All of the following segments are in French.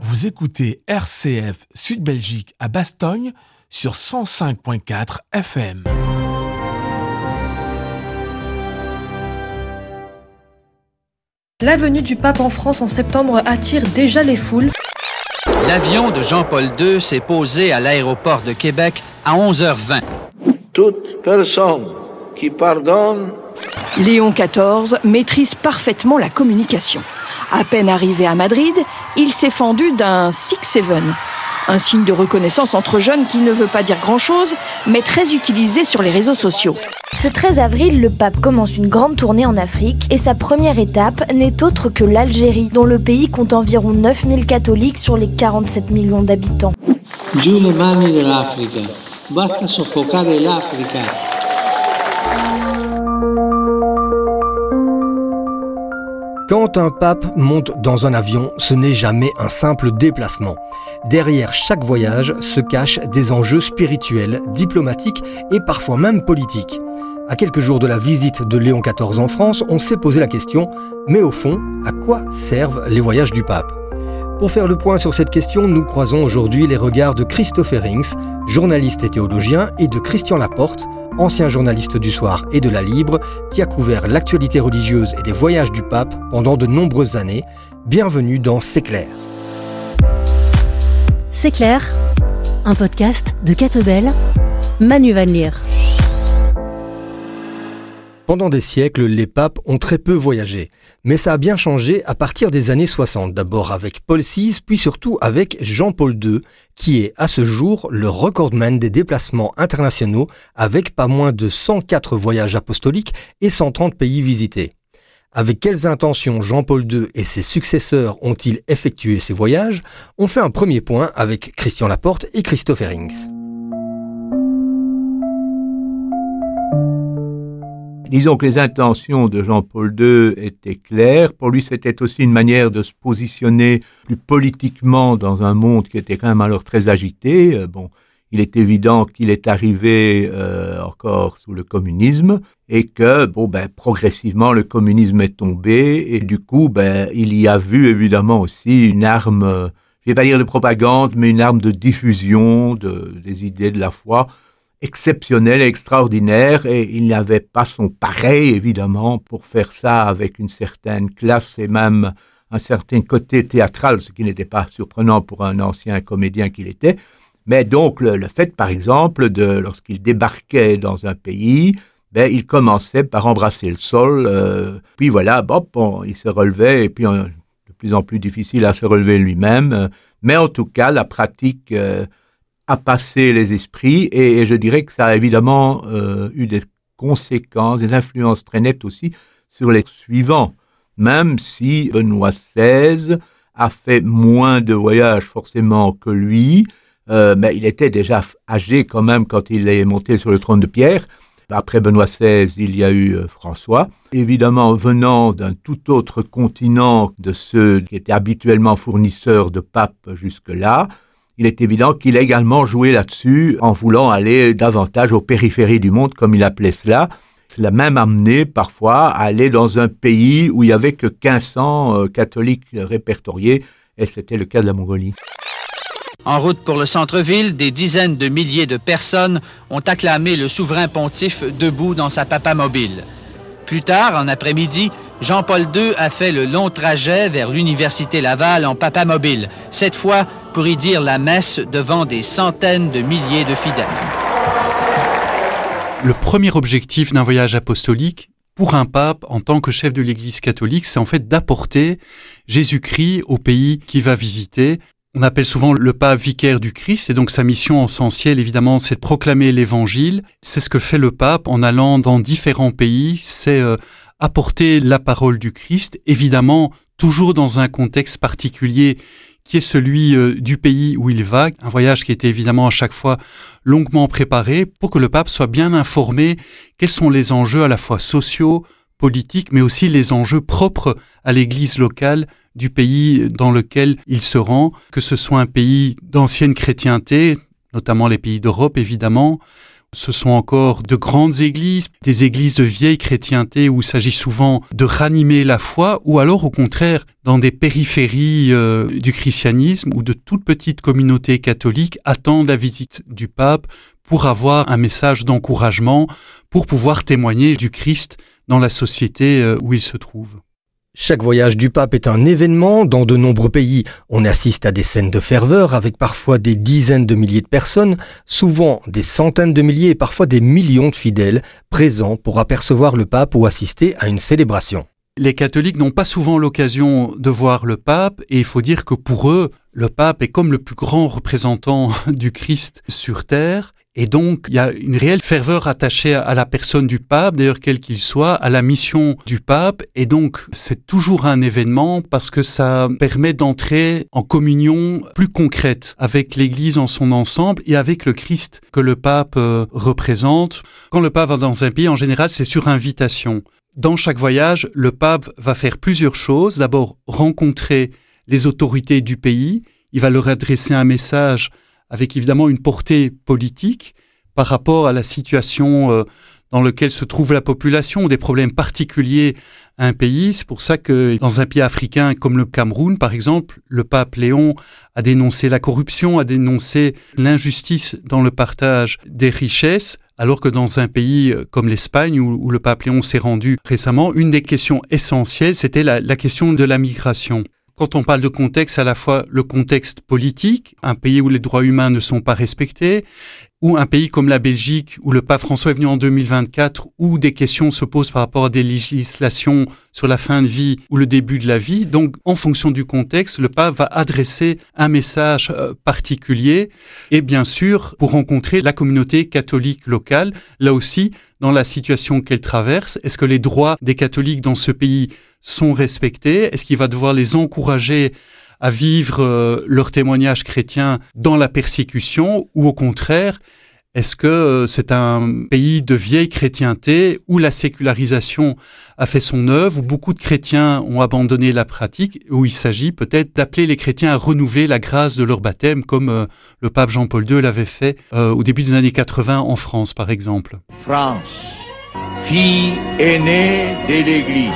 Vous écoutez RCF Sud-Belgique à Bastogne sur 105.4 FM. La venue du pape en France en septembre attire déjà les foules. L'avion de Jean-Paul II s'est posé à l'aéroport de Québec à 11h20. Toute personne qui pardonne. Léon XIV maîtrise parfaitement la communication. À peine arrivé à Madrid, il s'est fendu d'un 6-7, un signe de reconnaissance entre jeunes qui ne veut pas dire grand-chose, mais très utilisé sur les réseaux sociaux. Ce 13 avril, le pape commence une grande tournée en Afrique et sa première étape n'est autre que l'Algérie, dont le pays compte environ 9000 catholiques sur les 47 millions d'habitants. Giù le mani dell'Africa, basta soffocare l'Africa. Quand un pape monte dans un avion, ce n'est jamais un simple déplacement. Derrière chaque voyage se cachent des enjeux spirituels, diplomatiques et parfois même politiques. À quelques jours de la visite de Léon XIV en France, on s'est posé la question, mais au fond, à quoi servent les voyages du pape ? Pour faire le point sur cette question, nous croisons aujourd'hui les regards de Christophe Herrings, journaliste et théologien, et de Christian Laporte, ancien journaliste du Soir et de La Libre, qui a couvert l'actualité religieuse et les voyages du pape pendant de nombreuses années. Bienvenue dans C'est clair. C'est clair, un podcast de Catebel, Manu Van Leer. Pendant des siècles, les papes ont très peu voyagé. Mais ça a bien changé à partir des années 60. D'abord avec Paul VI, puis surtout avec Jean-Paul II, qui est à ce jour le recordman des déplacements internationaux avec pas moins de 104 voyages apostoliques et 130 pays visités. Avec quelles intentions Jean-Paul II et ses successeurs ont-ils effectué ces voyages ? On fait un premier point avec Christian Laporte et Christophe Herrings. Disons que les intentions de Jean-Paul II étaient claires. Pour lui, c'était aussi une manière de se positionner plus politiquement dans un monde qui était quand même alors très agité. Il est évident qu'il est arrivé encore sous le communisme et que, progressivement, le communisme est tombé et du coup, il y a vu évidemment aussi une arme, je ne vais pas dire de propagande, mais une arme de diffusion des idées de la foi exceptionnel et extraordinaire, et il n'y avait pas son pareil, évidemment, pour faire ça avec une certaine classe et même un certain côté théâtral, ce qui n'était pas surprenant pour un ancien comédien qu'il était. Mais donc, le fait, par exemple, lorsqu'il débarquait dans un pays, il commençait par embrasser le sol, puis voilà, il se relevait, et puis de plus en plus difficile à se relever lui-même, mais en tout cas, la pratique à passer les esprits, et je dirais que ça a évidemment eu des conséquences, des influences très nettes aussi sur les suivants, même si Benoît XVI a fait moins de voyages forcément que lui, mais il était déjà âgé quand même quand il est monté sur le trône de Pierre. Après Benoît XVI, il y a eu François. Évidemment, venant d'un tout autre continent de ceux qui étaient habituellement fournisseurs de papes jusque-là, il est évident qu'il a également joué là-dessus en voulant aller davantage aux périphéries du monde, comme il appelait cela. Il l'a même amené parfois à aller dans un pays où il n'y avait que 1500 catholiques répertoriés, et c'était le cas de la Mongolie. En route pour le centre-ville, des dizaines de milliers de personnes ont acclamé le souverain pontife debout dans sa papamobile. Plus tard, en après-midi, Jean-Paul II a fait le long trajet vers l'Université Laval en papamobile, cette fois pour y dire la messe devant des centaines de milliers de fidèles. Le premier objectif d'un voyage apostolique, pour un pape en tant que chef de l'Église catholique, c'est en fait d'apporter Jésus-Christ au pays qu'il va visiter. On appelle souvent le pape vicaire du Christ, et donc sa mission essentielle, évidemment, c'est de proclamer l'Évangile. C'est ce que fait le pape en allant dans différents pays, c'est apporter la parole du Christ, évidemment, toujours dans un contexte particulier qui est celui du pays où il va. Un voyage qui était évidemment à chaque fois longuement préparé pour que le pape soit bien informé quels sont les enjeux à la fois sociaux, politiques, mais aussi les enjeux propres à l'Église locale du pays dans lequel il se rend, que ce soit un pays d'ancienne chrétienté, notamment les pays d'Europe évidemment, Ce sont encore de grandes églises, des églises de vieille chrétienté où il s'agit souvent de ranimer la foi, ou alors au contraire dans des périphéries du christianisme où de toutes petites communautés catholiques attendent la visite du pape pour avoir un message d'encouragement, pour pouvoir témoigner du Christ dans la société où il se trouve. Chaque voyage du pape est un événement. Dans de nombreux pays, on assiste à des scènes de ferveur avec parfois des dizaines de milliers de personnes, souvent des centaines de milliers et parfois des millions de fidèles présents pour apercevoir le pape ou assister à une célébration. Les catholiques n'ont pas souvent l'occasion de voir le pape et il faut dire que pour eux, le pape est comme le plus grand représentant du Christ sur terre. Et donc, il y a une réelle ferveur attachée à la personne du pape, d'ailleurs quel qu'il soit, à la mission du pape. Et donc, c'est toujours un événement parce que ça permet d'entrer en communion plus concrète avec l'Église en son ensemble et avec le Christ que le pape représente. Quand le pape va dans un pays, en général, c'est sur invitation. Dans chaque voyage, le pape va faire plusieurs choses. D'abord, rencontrer les autorités du pays. Il va leur adresser un message avec évidemment une portée politique par rapport à la situation dans laquelle se trouve la population, ou des problèmes particuliers à un pays. C'est pour ça que dans un pays africain comme le Cameroun, par exemple, le pape Léon a dénoncé la corruption, a dénoncé l'injustice dans le partage des richesses, alors que dans un pays comme l'Espagne, où le pape Léon s'est rendu récemment, une des questions essentielles, c'était la question de la migration. Quand on parle de contexte, à la fois le contexte politique, un pays où les droits humains ne sont pas respectés, ou un pays comme la Belgique, où le pape François est venu en 2024, où des questions se posent par rapport à des législations sur la fin de vie ou le début de la vie. Donc, en fonction du contexte, le pape va adresser un message particulier. Et bien sûr, pour rencontrer la communauté catholique locale, là aussi, dans la situation qu'elle traverse, est-ce que les droits des catholiques dans ce pays sont respectés? Est-ce qu'il va devoir les encourager à vivre leur témoignage chrétien dans la persécution, ou au contraire, est-ce que c'est un pays de vieille chrétienté où la sécularisation a fait son œuvre, où beaucoup de chrétiens ont abandonné la pratique, où il s'agit peut-être d'appeler les chrétiens à renouveler la grâce de leur baptême, comme le pape Jean-Paul II l'avait fait au début des années 80 en France, par exemple. France, fille aînée de l'Église,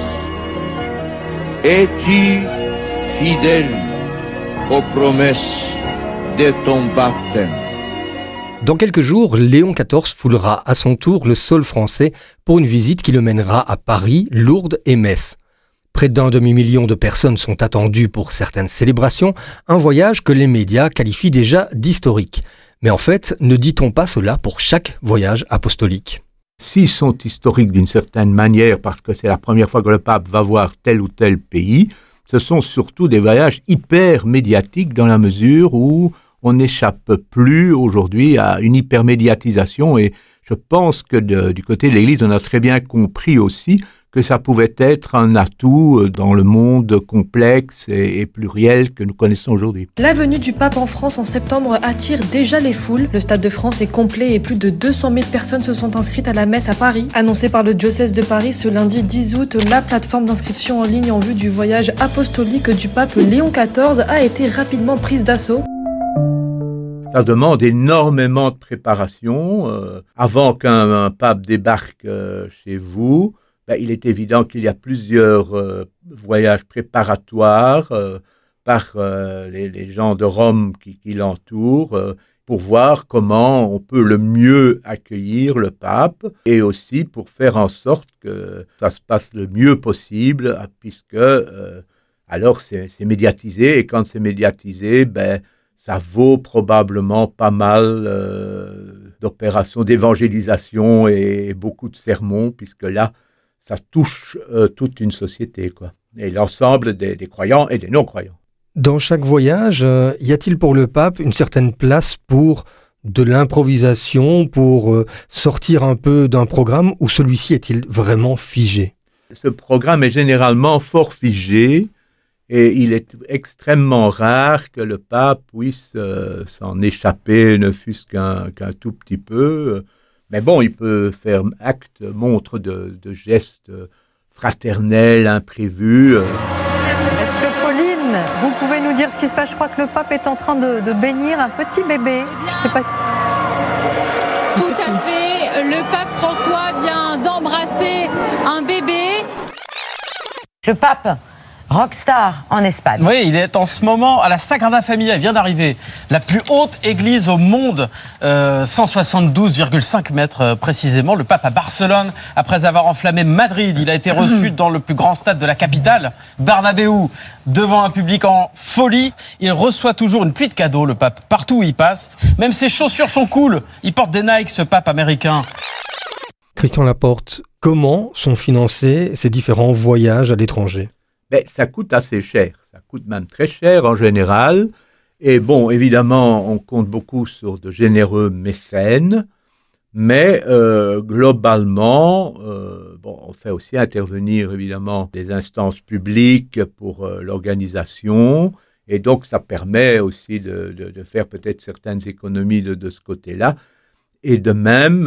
es-tu fidèle aux promesses de ton baptême? Dans quelques jours, Léon XIV foulera à son tour le sol français pour une visite qui le mènera à Paris, Lourdes et Metz. Près d'1 demi-million de personnes sont attendues pour certaines célébrations, un voyage que les médias qualifient déjà d'historique. Mais en fait, ne dit-on pas cela pour chaque voyage apostolique ? S'ils sont historiques d'une certaine manière, parce que c'est la première fois que le pape va voir tel ou tel pays, ce sont surtout des voyages hyper médiatiques dans la mesure où on n'échappe plus aujourd'hui à une hypermédiatisation, et je pense que du côté de l'Église, on a très bien compris aussi que ça pouvait être un atout dans le monde complexe et pluriel que nous connaissons aujourd'hui. La venue du pape en France en septembre attire déjà les foules. Le Stade de France est complet et plus de 200 000 personnes se sont inscrites à la messe à Paris. Annoncée par le diocèse de Paris ce lundi 10 août, la plateforme d'inscription en ligne en vue du voyage apostolique du pape Léon XIV a été rapidement prise d'assaut. Ça demande énormément de préparation. Avant qu'un pape débarque chez vous, il est évident qu'il y a plusieurs voyages préparatoires par les gens de Rome qui l'entourent pour voir comment on peut le mieux accueillir le pape, et aussi pour faire en sorte que ça se passe le mieux possible, puisque alors c'est médiatisé, et quand c'est médiatisé, ça vaut probablement pas mal d'opérations d'évangélisation et beaucoup de sermons, puisque là, ça touche toute une société, quoi. Et l'ensemble des croyants et des non-croyants. Dans chaque voyage, y a-t-il pour le pape une certaine place pour de l'improvisation, pour sortir un peu d'un programme, ou celui-ci est-il vraiment figé? Ce programme est généralement fort figé, et il est extrêmement rare que le pape puisse s'en échapper, ne fût-ce qu'un tout petit peu. Mais bon, il peut faire montre de gestes fraternels, imprévus. Est-ce que Pauline, vous pouvez nous dire ce qui se passe? Je crois que le pape est en train de bénir un petit bébé. Je sais pas. Tout café, le pape François vient d'embrasser un bébé. Le pape, rockstar en Espagne. Oui, il est en ce moment à la Sagrada Familia, il vient d'arriver. La plus haute église au monde, 172,5 mètres précisément. Le pape à Barcelone, après avoir enflammé Madrid, il a été reçu dans le plus grand stade de la capitale, Bernabéu, devant un public en folie. Il reçoit toujours une pluie de cadeaux, le pape, partout où il passe. Même ses chaussures sont cool. Il porte des Nike, ce pape américain. Christian Laporte, comment sont financés ces différents voyages à l'étranger ? Ça coûte assez cher, ça coûte même très cher en général. Et bon, évidemment, on compte beaucoup sur de généreux mécènes, mais globalement, on fait aussi intervenir évidemment des instances publiques pour l'organisation, et donc ça permet aussi de faire peut-être certaines économies de ce côté-là. Et de même,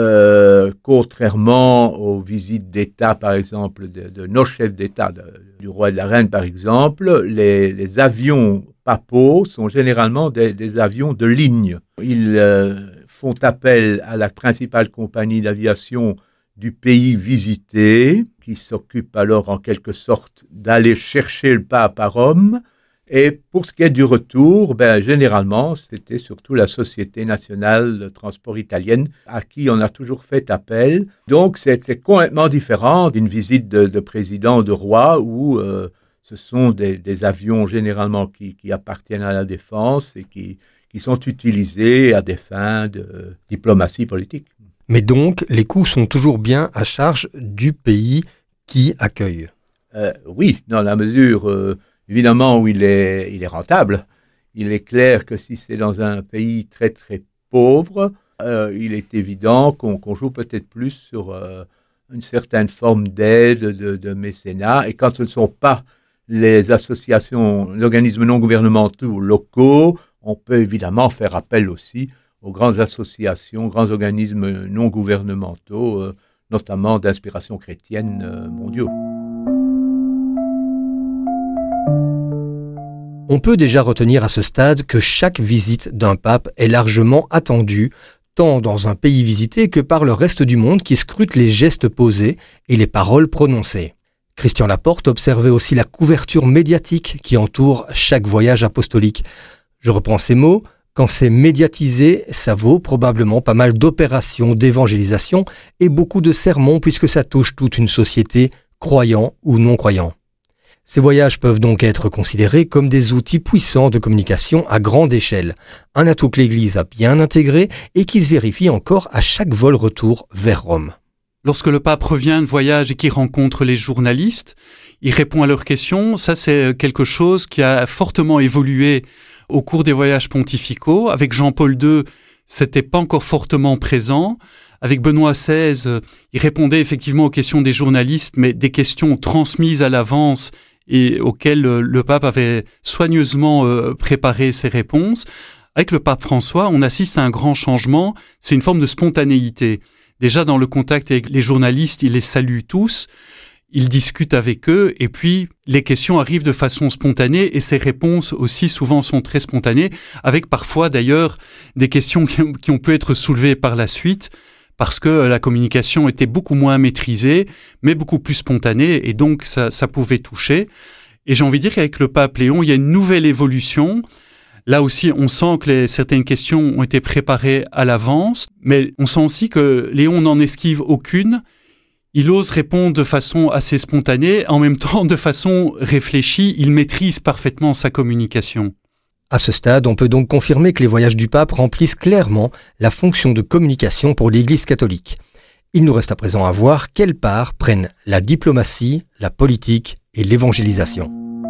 contrairement aux visites d'État, par exemple, de nos chefs d'État, du roi et de la reine, par exemple, les avions papaux sont généralement des avions de ligne. Ils font appel à la principale compagnie d'aviation du pays visité, qui s'occupe alors en quelque sorte d'aller chercher le pape à Rome. Et pour ce qui est du retour, généralement, c'était surtout la Société nationale de transport italienne à qui on a toujours fait appel. Donc, c'est complètement différent d'une visite de président ou de roi où ce sont des avions généralement qui appartiennent à la défense et qui sont utilisés à des fins de diplomatie politique. Mais donc, les coûts sont toujours bien à charge du pays qui accueille. Oui, dans la mesure... évidemment, où il est rentable. Il est clair que si c'est dans un pays très très pauvre, il est évident qu'on joue peut-être plus sur une certaine forme d'aide, de mécénat. Et quand ce ne sont pas les associations, les organismes non gouvernementaux locaux, on peut évidemment faire appel aussi aux grandes associations, grands organismes non gouvernementaux, notamment d'inspiration chrétienne mondiaux. On peut déjà retenir à ce stade que chaque visite d'un pape est largement attendue, tant dans un pays visité que par le reste du monde qui scrute les gestes posés et les paroles prononcées. Christian Laporte observait aussi la couverture médiatique qui entoure chaque voyage apostolique. Je reprends ces mots, quand c'est médiatisé, ça vaut probablement pas mal d'opérations d'évangélisation et beaucoup de sermons puisque ça touche toute une société, croyants ou non-croyants. Ces voyages peuvent donc être considérés comme des outils puissants de communication à grande échelle, un atout que l'Église a bien intégré et qui se vérifie encore à chaque vol retour vers Rome. Lorsque le pape revient de voyage et qu'il rencontre les journalistes, il répond à leurs questions. Ça, c'est quelque chose qui a fortement évolué au cours des voyages pontificaux. Avec Jean-Paul II, c'était pas encore fortement présent. Avec Benoît XVI, il répondait effectivement aux questions des journalistes, mais des questions transmises à l'avance et auxquelles le pape avait soigneusement préparé ses réponses. Avec le pape François, on assiste à un grand changement, c'est une forme de spontanéité. Déjà dans le contact avec les journalistes, il les salue tous, il discute avec eux, et puis les questions arrivent de façon spontanée, et ses réponses aussi souvent sont très spontanées, avec parfois d'ailleurs des questions qui ont pu être soulevées par la suite, parce que la communication était beaucoup moins maîtrisée, mais beaucoup plus spontanée, et donc ça pouvait toucher. Et j'ai envie de dire qu'avec le pape Léon, il y a une nouvelle évolution. Là aussi, on sent que certaines questions ont été préparées à l'avance, mais on sent aussi que Léon n'en esquive aucune. Il ose répondre de façon assez spontanée, en même temps de façon réfléchie, il maîtrise parfaitement sa communication. À ce stade, on peut donc confirmer que les voyages du pape remplissent clairement la fonction de communication pour l'Église catholique. Il nous reste à présent à voir quelle part prennent la diplomatie, la politique et l'évangélisation.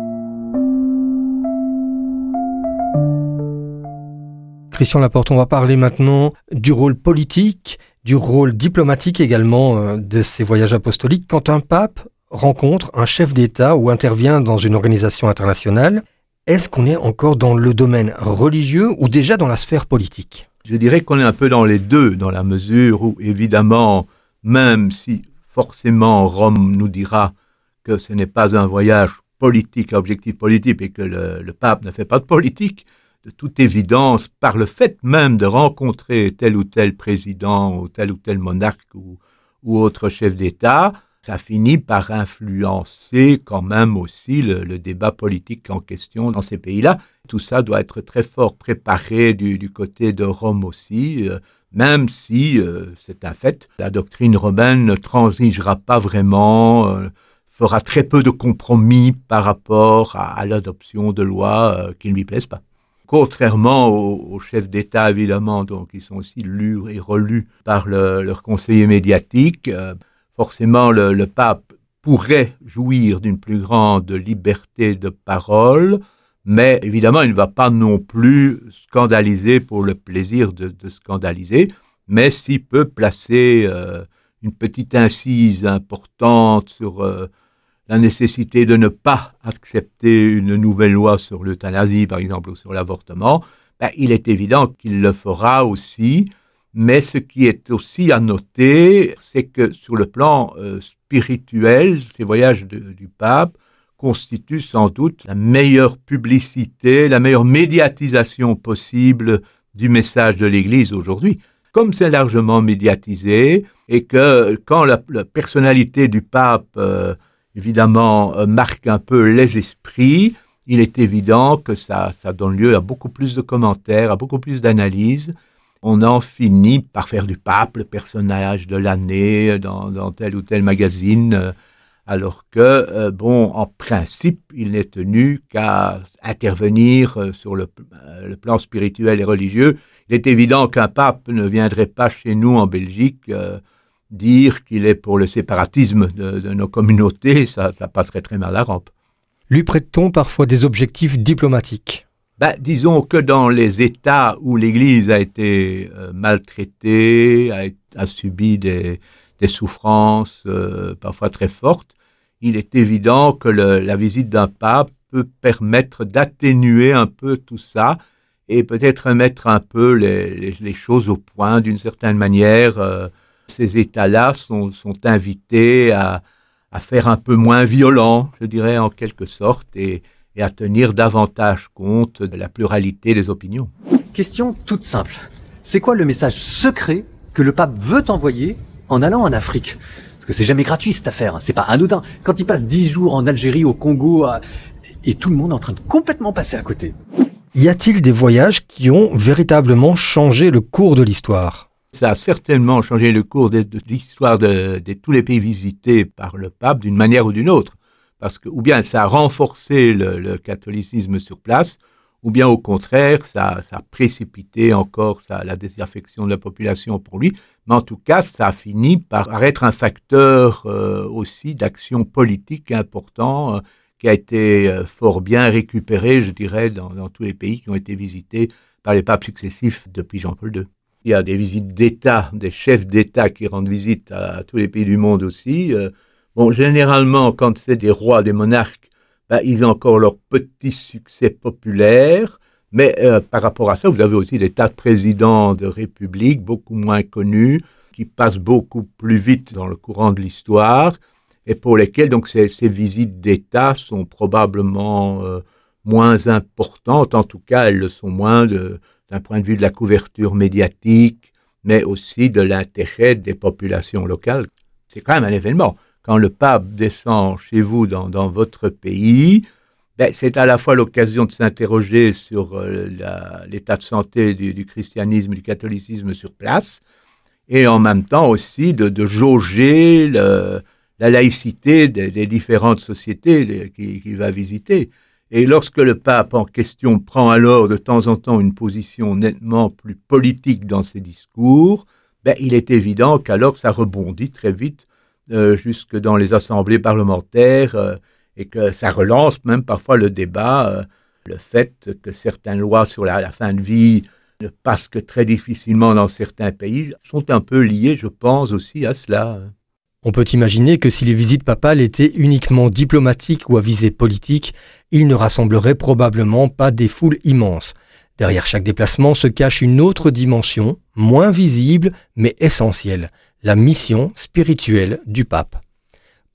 Christian Laporte, on va parler maintenant du rôle politique, du rôle diplomatique également de ces voyages apostoliques. Quand un pape rencontre un chef d'État ou intervient dans une organisation internationale, est-ce qu'on est encore dans le domaine religieux ou déjà dans la sphère politique ? Je dirais qu'on est un peu dans les deux, dans la mesure où, évidemment, même si forcément Rome nous dira que ce n'est pas un voyage politique à objectif politique et que le pape ne fait pas de politique, de toute évidence, par le fait même de rencontrer tel ou tel président ou tel monarque ou autre chef d'État, ça finit par influencer quand même aussi le débat politique en question dans ces pays-là. Tout ça doit être très fort préparé du côté de Rome aussi, même si, c'est un fait, la doctrine romaine ne transigera pas vraiment, fera très peu de compromis par rapport à l'adoption de lois qui ne lui plaisent pas. Contrairement aux chefs d'État, évidemment, donc ils sont aussi lus et relus par leurs conseillers médiatiques, forcément le pape pourrait jouir d'une plus grande liberté de parole, mais évidemment, il ne va pas non plus scandaliser pour le plaisir de scandaliser, mais s'il peut placer une petite incise importante sur la nécessité de ne pas accepter une nouvelle loi sur l'euthanasie, par exemple, ou sur l'avortement, il est évident qu'il le fera aussi. Mais ce qui est aussi à noter, c'est que sur le plan spirituel, ces voyages du pape constituent sans doute la meilleure publicité, la meilleure médiatisation possible du message de l'Église aujourd'hui. Comme c'est largement médiatisé et que quand la personnalité du pape, évidemment, marque un peu les esprits, il est évident que ça donne lieu à beaucoup plus de commentaires, à beaucoup plus d'analyses. On en finit par faire du pape le personnage de l'année dans tel ou tel magazine, alors que, en principe, il n'est tenu qu'à intervenir sur le plan spirituel et religieux. Il est évident qu'un pape ne viendrait pas chez nous en Belgique dire qu'il est pour le séparatisme de nos communautés, ça passerait très mal la rampe. Lui prête-t-on parfois des objectifs diplomatiques ? Disons que dans les États où l'Église a été maltraitée, a subi des souffrances parfois très fortes, il est évident que la visite d'un pape peut permettre d'atténuer un peu tout ça et peut-être mettre un peu les choses au point d'une certaine manière. Ces États-là sont invités à faire un peu moins violent, je dirais en quelque sorte, et à tenir davantage compte de la pluralité des opinions. Question toute simple. C'est quoi le message secret que le pape veut envoyer en allant en Afrique ? Parce que c'est jamais gratuit cette affaire, c'est pas anodin. Quand il passe 10 jours en Algérie, au Congo, et tout le monde est en train de complètement passer à côté. Y a-t-il des voyages qui ont véritablement changé le cours de l'histoire ? Ça a certainement changé le cours de l'histoire de tous les pays visités par le pape d'une manière ou d'une autre. Parce que, ou bien ça a renforcé le catholicisme sur place, ou bien au contraire, ça a précipité encore la désaffection de la population pour lui. Mais en tout cas, ça a fini par être un facteur aussi d'action politique important qui a été fort bien récupéré, je dirais, dans tous les pays qui ont été visités par les papes successifs depuis Jean-Paul II. Il y a des visites d'État, des chefs d'État qui rendent visite à tous les pays du monde aussi. Généralement, quand c'est des rois, des monarques, ils ont encore leur petit succès populaire, mais par rapport à ça, vous avez aussi des tas de présidents de républiques beaucoup moins connus, qui passent beaucoup plus vite dans le courant de l'histoire, et pour lesquels donc ces visites d'État sont probablement moins importantes, en tout cas elles le sont moins d'un point de vue de la couverture médiatique, mais aussi de l'intérêt des populations locales. C'est quand même un événement. Quand le pape descend chez vous dans votre pays, c'est à la fois l'occasion de s'interroger sur l'état de santé du christianisme, du catholicisme sur place, et en même temps aussi de jauger la laïcité des différentes sociétés qu'il va visiter. Et lorsque le pape en question prend alors de temps en temps une position nettement plus politique dans ses discours, il est évident qu'alors ça rebondit très vite jusque dans les assemblées parlementaires et que ça relance même parfois le débat, le fait que certaines lois sur la fin de vie ne passent que très difficilement dans certains pays sont un peu liées, je pense, aussi à cela. On peut imaginer que si les visites papales étaient uniquement diplomatiques ou à visée politique, ils ne rassembleraient probablement pas des foules immenses. Derrière chaque déplacement se cache une autre dimension, moins visible mais essentielle, la mission spirituelle du pape.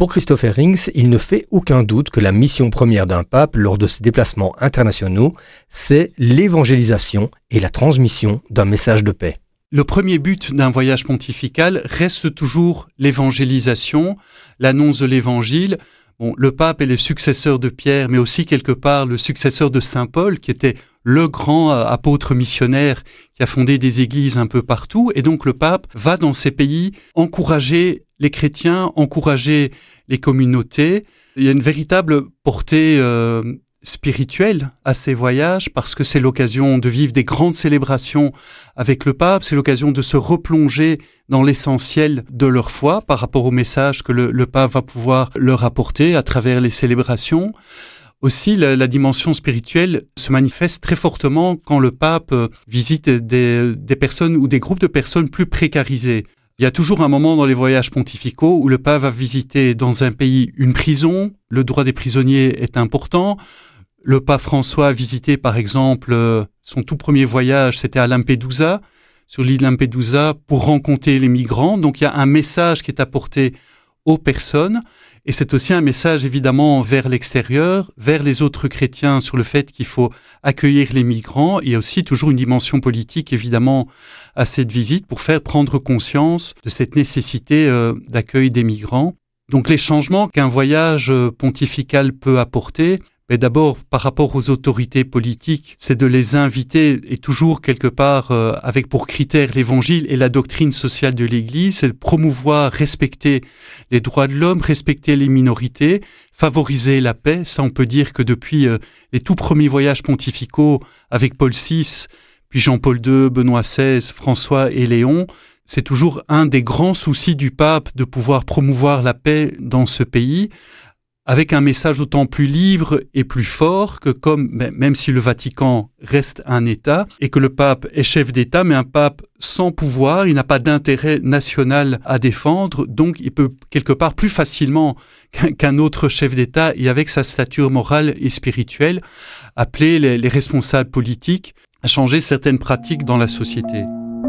Pour Christopher Rings, il ne fait aucun doute que la mission première d'un pape lors de ses déplacements internationaux, c'est l'évangélisation et la transmission d'un message de paix. Le premier but d'un voyage pontifical reste toujours l'évangélisation, l'annonce de l'évangile. Bon, le pape est le successeur de Pierre, mais aussi quelque part le successeur de Saint Paul, qui était le grand apôtre missionnaire qui a fondé des églises un peu partout. Et donc le pape va dans ces pays encourager les chrétiens, encourager les communautés. Il y a une véritable portée spirituelle à ces voyages parce que c'est l'occasion de vivre des grandes célébrations avec le pape, c'est l'occasion de se replonger dans l'essentiel de leur foi par rapport au message que le pape va pouvoir leur apporter à travers les célébrations. Aussi, la dimension spirituelle se manifeste très fortement quand le pape visite des personnes ou des groupes de personnes plus précarisées. Il y a toujours un moment dans les voyages pontificaux où le pape va visiter dans un pays une prison. Le droit des prisonniers est important. Le pape François a visité, par exemple, son tout premier voyage, c'était à Lampedusa, sur l'île Lampedusa, pour rencontrer les migrants. Donc il y a un message qui est apporté aux personnes. Et c'est aussi un message évidemment vers l'extérieur, vers les autres chrétiens sur le fait qu'il faut accueillir les migrants. Il y a aussi toujours une dimension politique évidemment à cette visite pour faire prendre conscience de cette nécessité d'accueil des migrants. Donc les changements qu'un voyage pontifical peut apporter, mais d'abord, par rapport aux autorités politiques, c'est de les inviter, et toujours quelque part avec pour critère l'évangile et la doctrine sociale de l'Église, c'est de promouvoir, respecter les droits de l'homme, respecter les minorités, favoriser la paix. Ça, on peut dire que depuis les tout premiers voyages pontificaux avec Paul VI, puis Jean-Paul II, Benoît XVI, François et Léon, c'est toujours un des grands soucis du pape de pouvoir promouvoir la paix dans ce pays, avec un message d'autant plus libre et plus fort que même si le Vatican reste un État et que le pape est chef d'État, mais un pape sans pouvoir, il n'a pas d'intérêt national à défendre, donc il peut quelque part plus facilement qu'un autre chef d'État et avec sa stature morale et spirituelle appeler les responsables politiques à changer certaines pratiques dans la société.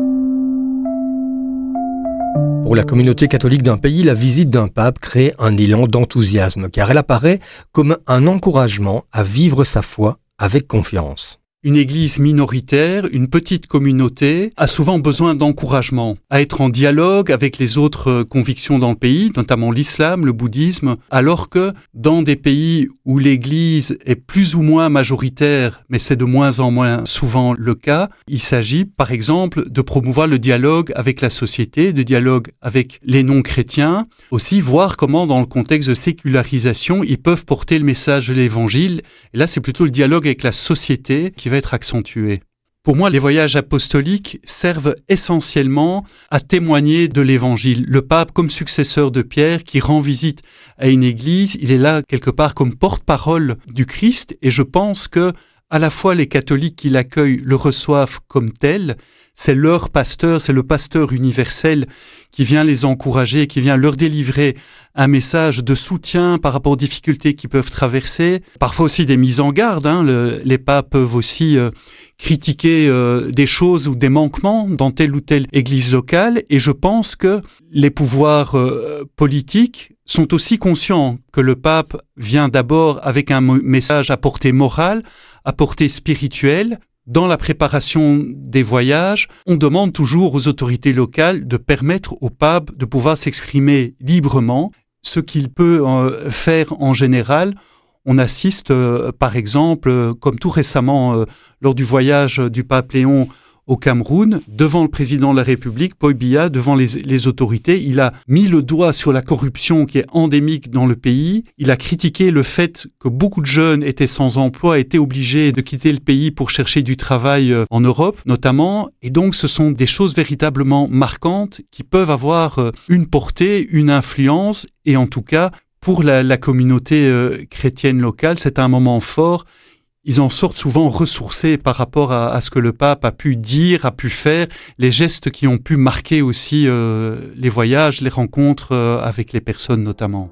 Pour la communauté catholique d'un pays, la visite d'un pape crée un élan d'enthousiasme, car elle apparaît comme un encouragement à vivre sa foi avec confiance. Une église minoritaire, une petite communauté, a souvent besoin d'encouragement, à être en dialogue avec les autres convictions dans le pays, notamment l'islam, le bouddhisme, alors que dans des pays où l'église est plus ou moins majoritaire, mais c'est de moins en moins souvent le cas, il s'agit par exemple de promouvoir le dialogue avec la société, de dialogue avec les non-chrétiens, aussi voir comment dans le contexte de sécularisation, ils peuvent porter le message de l'évangile. Et là, c'est plutôt le dialogue avec la société qui va être accentué. Pour moi, les voyages apostoliques servent essentiellement à témoigner de l'Évangile. Le pape, comme successeur de Pierre, qui rend visite à une église, il est là quelque part comme porte-parole du Christ, et je pense que à la fois les catholiques qui l'accueillent le reçoivent comme tel, c'est leur pasteur, c'est le pasteur universel qui vient les encourager, qui vient leur délivrer un message de soutien par rapport aux difficultés qu'ils peuvent traverser. Parfois aussi des mises en garde, les papes peuvent aussi critiquer des choses ou des manquements dans telle ou telle église locale. Et je pense que les pouvoirs politiques sont aussi conscients que le pape vient d'abord avec un message à portée morale, à portée spirituelle. Dans la préparation des voyages, on demande toujours aux autorités locales de permettre au pape de pouvoir s'exprimer librement, ce qu'il peut faire en général. On assiste, par exemple, comme tout récemment, lors du voyage du pape Léon au Cameroun, devant le président de la République, Paul Biya, devant les autorités, il a mis le doigt sur la corruption qui est endémique dans le pays. Il a critiqué le fait que beaucoup de jeunes étaient sans emploi, étaient obligés de quitter le pays pour chercher du travail en Europe, notamment. Et donc, ce sont des choses véritablement marquantes qui peuvent avoir une portée, une influence, et en tout cas, pour la communauté chrétienne locale, c'est un moment fort. Ils en sortent souvent ressourcés par rapport à ce que le pape a pu dire, a pu faire, les gestes qui ont pu marquer aussi les voyages, les rencontres avec les personnes notamment.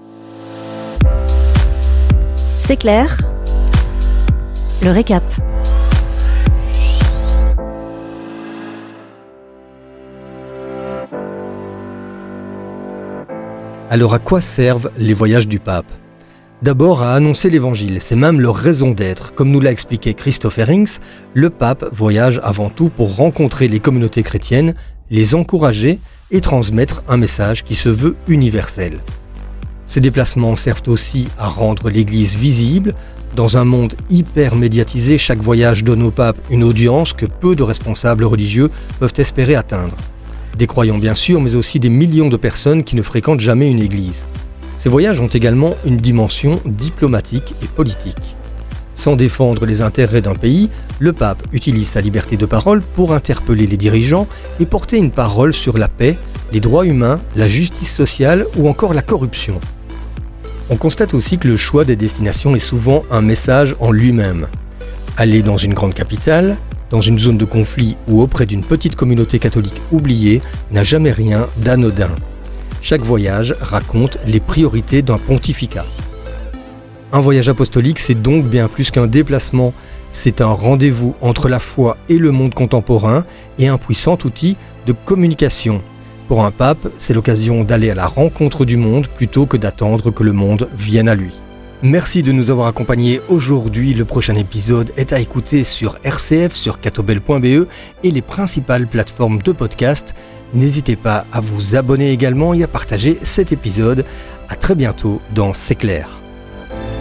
C'est clair. Le récap. Alors à quoi servent les voyages du pape ? D'abord à annoncer l'évangile, c'est même leur raison d'être. Comme nous l'a expliqué Christophe Herrings, le pape voyage avant tout pour rencontrer les communautés chrétiennes, les encourager et transmettre un message qui se veut universel. Ces déplacements servent aussi à rendre l'Église visible. Dans un monde hyper médiatisé, chaque voyage donne au pape une audience que peu de responsables religieux peuvent espérer atteindre. Des croyants bien sûr, mais aussi des millions de personnes qui ne fréquentent jamais une église. Ces voyages ont également une dimension diplomatique et politique. Sans défendre les intérêts d'un pays, le pape utilise sa liberté de parole pour interpeller les dirigeants et porter une parole sur la paix, les droits humains, la justice sociale ou encore la corruption. On constate aussi que le choix des destinations est souvent un message en lui-même. Aller dans une grande capitale, dans une zone de conflit ou auprès d'une petite communauté catholique oubliée n'a jamais rien d'anodin. Chaque voyage raconte les priorités d'un pontificat. Un voyage apostolique, c'est donc bien plus qu'un déplacement. C'est un rendez-vous entre la foi et le monde contemporain et un puissant outil de communication. Pour un pape, c'est l'occasion d'aller à la rencontre du monde plutôt que d'attendre que le monde vienne à lui. Merci de nous avoir accompagnés aujourd'hui. Le prochain épisode est à écouter sur RCF, sur catobel.be et les principales plateformes de podcast. N'hésitez pas à vous abonner également et à partager cet épisode. À très bientôt dans C'est clair.